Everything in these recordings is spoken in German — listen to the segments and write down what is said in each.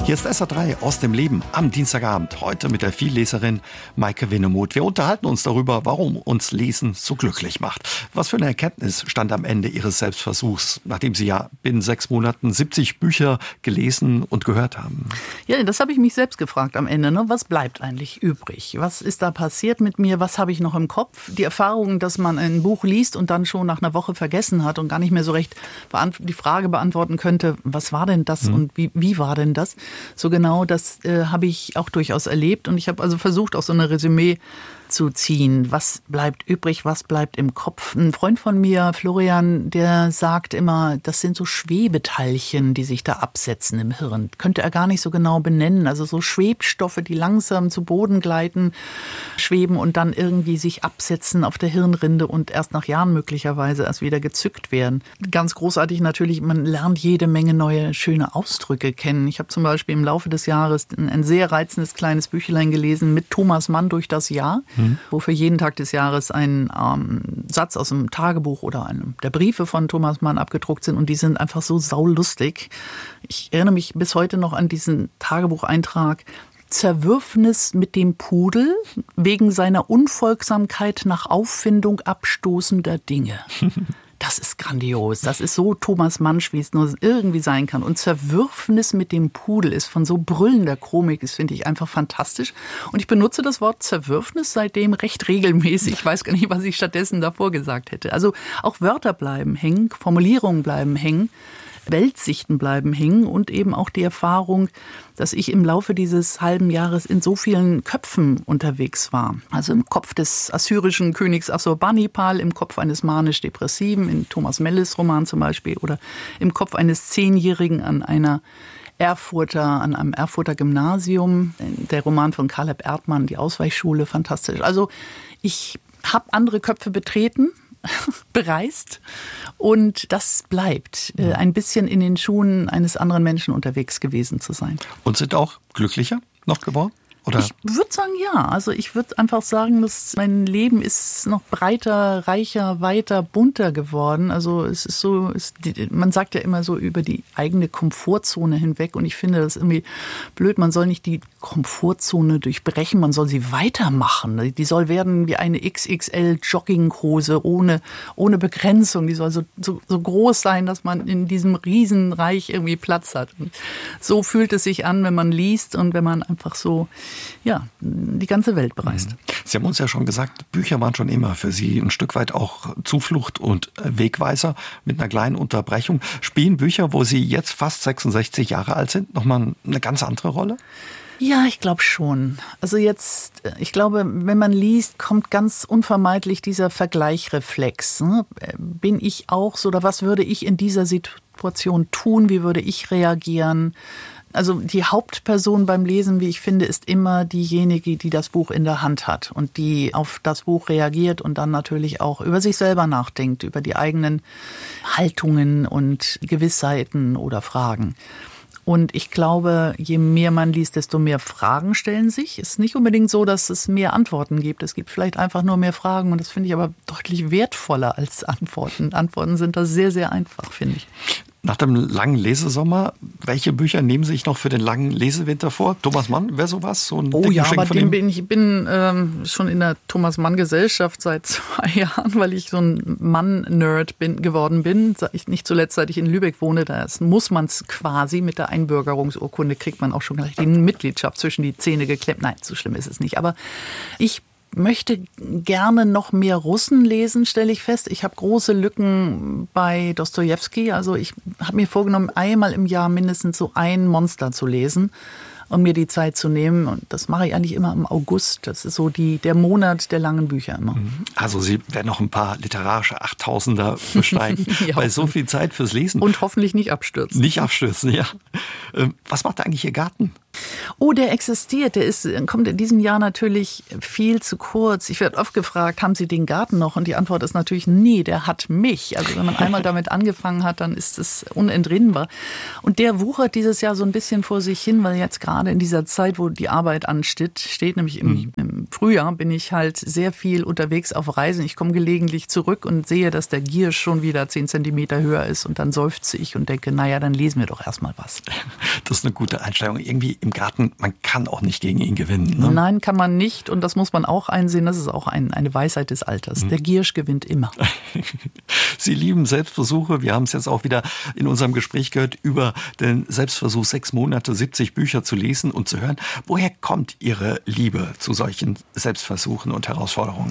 Hier ist SR3 aus dem Leben am Dienstagabend. Heute mit der Vielleserin Maike Winnemuth. Wir unterhalten uns darüber, warum uns Lesen so glücklich macht. Was für eine Erkenntnis stand am Ende Ihres Selbstversuchs, nachdem Sie ja binnen 6 Monaten 70 Bücher gelesen und gehört haben? Ja, das habe ich mich selbst gefragt am Ende. Ne? Was bleibt eigentlich übrig? Was ist da passiert mit mir? Was habe ich noch im Kopf? Die Erfahrung, dass man ein Buch liest und dann schon nach einer Woche vergessen hat und gar nicht mehr so recht die Frage beantworten könnte, was war denn das und wie war denn das? So genau, das habe ich auch durchaus erlebt und ich habe also versucht, auch so eine Resümee zu ziehen. Was bleibt übrig, was bleibt im Kopf? Ein Freund von mir, Florian, der sagt immer, das sind so Schwebeteilchen, die sich da absetzen im Hirn. Könnte er gar nicht so genau benennen. Also so Schwebstoffe, die langsam zu Boden gleiten, schweben und dann irgendwie sich absetzen auf der Hirnrinde und erst nach Jahren möglicherweise erst wieder gezückt werden. Ganz großartig natürlich, man lernt jede Menge neue, schöne Ausdrücke kennen. Ich habe zum Beispiel im Laufe des Jahres ein sehr reizendes kleines Büchlein gelesen mit Thomas Mann durch das Jahr, wo für jeden Tag des Jahres ein Satz aus einem Tagebuch oder einem der Briefe von Thomas Mann abgedruckt sind und die sind einfach so saulustig. Ich erinnere mich bis heute noch an diesen Tagebucheintrag: Zerwürfnis mit dem Pudel wegen seiner Unfolgsamkeit nach Auffindung abstoßender Dinge. Das ist grandios. Das ist so Thomas Mansch, wie es nur irgendwie sein kann. Und Zerwürfnis mit dem Pudel ist von so brüllender Komik, das finde ich einfach fantastisch. Und ich benutze das Wort Zerwürfnis seitdem recht regelmäßig. Ich weiß gar nicht, was ich stattdessen davor gesagt hätte. Also auch Wörter bleiben hängen, Formulierungen bleiben hängen, Weltsichten bleiben hängen und eben auch die Erfahrung, dass ich im Laufe dieses halben Jahres in so vielen Köpfen unterwegs war. Also im Kopf des assyrischen Königs Assurbanipal, im Kopf eines manisch-depressiven, in Thomas Mellis Roman zum Beispiel, oder im Kopf eines 10-Jährigen an einem Erfurter Gymnasium. Der Roman von Caleb Erdmann, Die Ausweichschule, fantastisch. Also ich habe andere Köpfe betreten, bereist und das bleibt, ein bisschen in den Schuhen eines anderen Menschen unterwegs gewesen zu sein. Und sind auch glücklicher noch geworden? Oder? Ich würde sagen, ja. Also ich würde einfach sagen, dass mein Leben ist noch breiter, reicher, weiter, bunter geworden. Also es ist so, man sagt ja immer so über die eigene Komfortzone hinweg und ich finde das irgendwie blöd. Man soll nicht die Komfortzone durchbrechen, man soll sie weitermachen. Die soll werden wie eine XXL Jogginghose ohne Begrenzung. Die soll so groß sein, dass man in diesem Riesenreich irgendwie Platz hat. Und so fühlt es sich an, wenn man liest und wenn man einfach so die ganze Welt bereist. Sie haben uns ja schon gesagt, Bücher waren schon immer für Sie ein Stück weit auch Zuflucht und Wegweiser mit einer kleinen Unterbrechung. Spielen Bücher, wo Sie jetzt fast 66 Jahre alt sind, nochmal eine ganz andere Rolle? Ja, ich glaube schon. Also ich glaube, wenn man liest, kommt ganz unvermeidlich dieser Vergleichreflex. Bin ich auch so, oder was würde ich in dieser Situation tun? Wie würde ich reagieren? Also die Hauptperson beim Lesen, wie ich finde, ist immer diejenige, die das Buch in der Hand hat und die auf das Buch reagiert und dann natürlich auch über sich selber nachdenkt, über die eigenen Haltungen und Gewissheiten oder Fragen. Und ich glaube, je mehr man liest, desto mehr Fragen stellen sich. Es ist nicht unbedingt so, dass es mehr Antworten gibt. Es gibt vielleicht einfach nur mehr Fragen und das finde ich aber deutlich wertvoller als Antworten. Antworten sind da sehr, sehr einfach, finde ich. Nach dem langen Lesesommer, welche Bücher nehmen Sie sich noch für den langen Lesewinter vor? Thomas Mann, wäre sowas? So ein aber ich bin schon in der Thomas Mann-Gesellschaft seit 2 Jahren, weil ich so ein Mann-Nerd geworden bin. Nicht zuletzt, seit ich in Lübeck wohne, da muss man es quasi mit der Einbürgerungsurkunde, kriegt man auch schon gleich die Mitgliedschaft zwischen die Zähne geklemmt. Nein, so schlimm ist es nicht. Aber ich möchte gerne noch mehr Russen lesen, stelle ich fest. Ich habe große Lücken bei Dostojewski. Also ich habe mir vorgenommen, einmal im Jahr mindestens so ein Monster zu lesen und mir die Zeit zu nehmen. Und das mache ich eigentlich immer im August. Das ist so der Monat der langen Bücher immer. Also Sie werden noch ein paar literarische 8000er besteigen, weil so viel Zeit fürs Lesen. Und hoffentlich nicht abstürzen. Nicht abstürzen, ja. Was macht eigentlich Ihr Garten? Oh, der existiert. Der kommt in diesem Jahr natürlich viel zu kurz. Ich werde oft gefragt, haben Sie den Garten noch? Und die Antwort ist natürlich, nee, der hat mich. Also wenn man einmal damit angefangen hat, dann ist es unentrinnbar. Und der wuchert dieses Jahr so ein bisschen vor sich hin, weil jetzt gerade in dieser Zeit, wo die Arbeit ansteht, steht nämlich im Frühjahr bin ich halt sehr viel unterwegs auf Reisen. Ich komme gelegentlich zurück und sehe, dass der Giersch schon wieder 10 Zentimeter höher ist und dann seufze ich und denke, naja, dann lesen wir doch erstmal was. Das ist eine gute Einstellung. Irgendwie im Garten, man kann auch nicht gegen ihn gewinnen. Ne? Nein, kann man nicht und das muss man auch einsehen. Das ist auch eine Weisheit des Alters. Der Giersch gewinnt immer. Sie lieben Selbstversuche. Wir haben es jetzt auch wieder in unserem Gespräch gehört, über den Selbstversuch 6 Monate, 70 Bücher zu lesen und zu hören. Woher kommt Ihre Liebe zu solchen Selbstversuchen und Herausforderungen?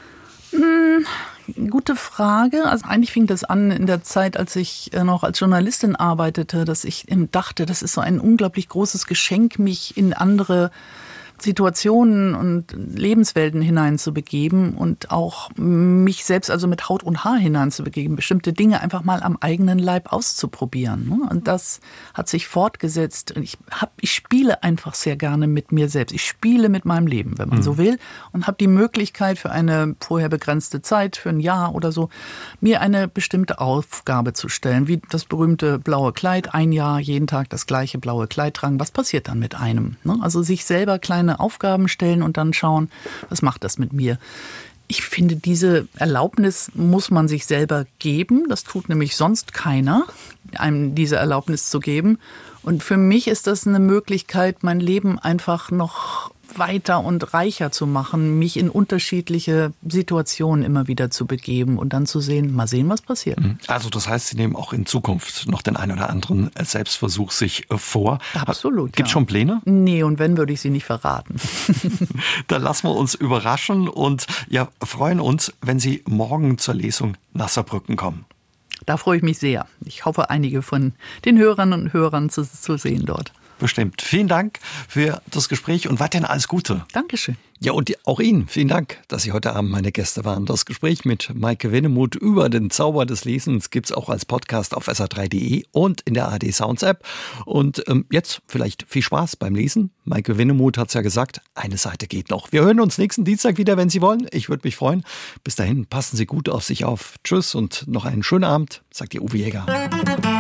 Gute Frage. Also eigentlich fing das an in der Zeit, als ich noch als Journalistin arbeitete, dass ich dachte, das ist so ein unglaublich großes Geschenk, mich in andere Situationen und Lebenswelten hineinzubegeben und auch mich selbst also mit Haut und Haar hineinzubegeben, bestimmte Dinge einfach mal am eigenen Leib auszuprobieren. Und das hat sich fortgesetzt. Ich spiele einfach sehr gerne mit mir selbst. Ich spiele mit meinem Leben, wenn man so will, und habe die Möglichkeit für eine vorher begrenzte Zeit, für ein Jahr oder so, mir eine bestimmte Aufgabe zu stellen, wie das berühmte blaue Kleid, ein Jahr, jeden Tag das gleiche blaue Kleid tragen. Was passiert dann mit einem? Also sich selber kleine Aufgaben stellen und dann schauen, was macht das mit mir? Ich finde, diese Erlaubnis muss man sich selber geben. Das tut nämlich sonst keiner, einem diese Erlaubnis zu geben. Und für mich ist das eine Möglichkeit, mein Leben einfach noch weiter und reicher zu machen, mich in unterschiedliche Situationen immer wieder zu begeben und dann zu sehen, mal sehen, was passiert. Also das heißt, Sie nehmen auch in Zukunft noch den ein oder anderen Selbstversuch sich vor. Absolut. Gibt es schon Pläne? Nee, und wenn, würde ich sie nicht verraten. Dann lassen wir uns überraschen und ja, freuen uns, wenn Sie morgen zur Lesung nach Saarbrücken kommen. Da freue ich mich sehr. Ich hoffe, einige von den Hörerinnen und Hörern zu sehen dort. Bestimmt. Vielen Dank für das Gespräch und weiterhin alles Gute. Dankeschön. Ja, und auch Ihnen vielen Dank, dass Sie heute Abend meine Gäste waren. Das Gespräch mit Maike Winnemuth über den Zauber des Lesens gibt's auch als Podcast auf sr3.de und in der ARD Sounds App. Und jetzt vielleicht viel Spaß beim Lesen. Maike Winnemuth hat's ja gesagt, eine Seite geht noch. Wir hören uns nächsten Dienstag wieder, wenn Sie wollen. Ich würde mich freuen. Bis dahin, passen Sie gut auf sich auf. Tschüss und noch einen schönen Abend, sagt Ihr Uwe Jäger.